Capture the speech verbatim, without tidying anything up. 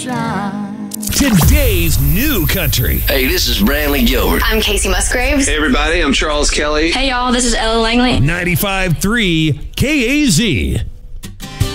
Today's new country. Hey, this is Brantley Gilbert. I'm Casey Musgraves. Hey, everybody, I'm Charles Kelly. Hey, y'all, this is Ella Langley. ninety-five point three K A Z.